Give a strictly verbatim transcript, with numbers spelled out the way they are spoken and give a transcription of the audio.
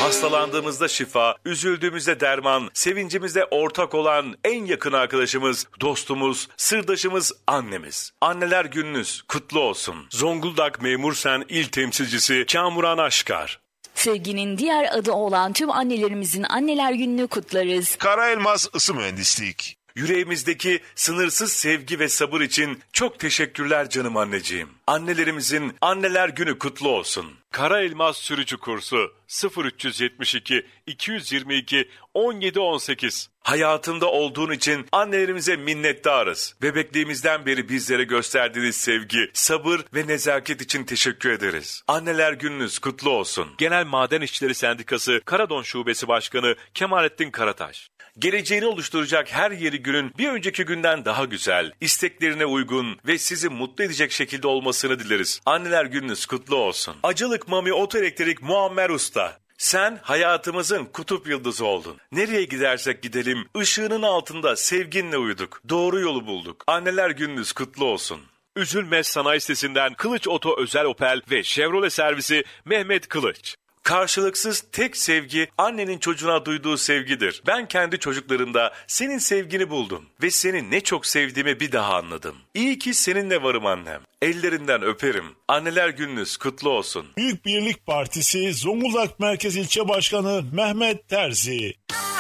Hastalandığımızda şifa, üzüldüğümüzde derman, sevincimizde ortak olan en yakın arkadaşımız, dostumuz, sırdaşımız annemiz. Anneler gününüz kutlu olsun. Zonguldak Memursen İl Temsilcisi Kamuran Aşkar. Sevginin diğer adı olan tüm annelerimizin anneler gününü kutlarız. Kara Elmas Isı Mühendislik. Yüreğimizdeki sınırsız sevgi ve sabır için çok teşekkürler canım anneciğim. Annelerimizin anneler günü kutlu olsun. Kara Elmas Sürücü Kursu sıfır üç yetmiş iki iki yüz yirmi iki on yedi on sekiz. Hayatında olduğun için annelerimize minnettarız. Bebekliğimizden beri bizlere gösterdiğiniz sevgi, sabır ve nezaket için teşekkür ederiz. Anneler gününüz kutlu olsun. Genel Maden İşçileri Sendikası Karadon Şubesi Başkanı Kemalettin Karataş. Geleceğini oluşturacak her yeri günün bir önceki günden daha güzel, isteklerine uygun ve sizi mutlu edecek şekilde olmasını dileriz. Anneler gününüz kutlu olsun. Acılık Mami Otoelektrik Muammer Usta. Sen hayatımızın kutup yıldızı oldun. Nereye gidersek gidelim, ışığının altında sevginle uyuduk. Doğru yolu bulduk. Anneler gününüz kutlu olsun. Üzülmez Sanayi Sitesi'nden Kılıç Oto Özel Opel ve Chevrolet servisi Mehmet Kılıç. Karşılıksız tek sevgi annenin çocuğuna duyduğu sevgidir. Ben kendi çocuklarımda senin sevgini buldum ve seni ne çok sevdiğimi bir daha anladım. İyi ki seninle varım annem. Ellerinden öperim. Anneler gününüz kutlu olsun. Büyük Birlik Partisi Zonguldak Merkez İlçe Başkanı Mehmet Terzi.